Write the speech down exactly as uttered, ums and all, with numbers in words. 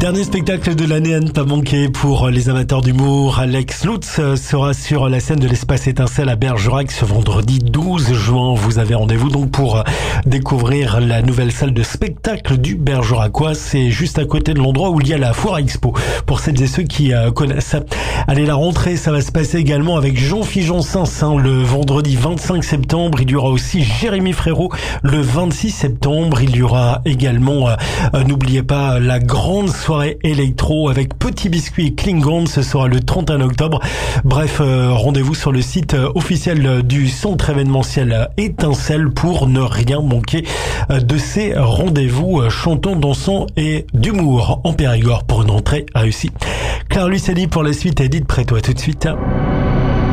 Dernier spectacle de l'année à ne pas manquer pour les amateurs d'humour. Alex Lutz sera sur la scène de l'Espace Étincelle à Bergerac ce vendredi douze juin. Vous avez rendez-vous donc pour découvrir la nouvelle salle de spectacle du Bergeracois. C'est juste à côté de l'endroit où il y a la Foire Expo. Pour celles et ceux qui connaissent. Allez, la rentrée, ça va se passer également avec Jean-Philippe Jansin le vendredi vingt-cinq septembre. Il y aura aussi Jérémy Frérot le vingt-six septembre. Il y aura également, euh, n'oubliez pas, la grande soirée électro avec Petit Biscuit et Klingon. Ce sera le trente et un octobre. Bref, euh, rendez-vous sur le site euh, officiel du centre événementiel Étincelle pour ne rien manquer euh, de ces rendez-vous euh, chantants, dansants et d'humour en Périgord pour une entrée réussie. Claire Lucelli pour la suite. Edith, près toi tout de suite.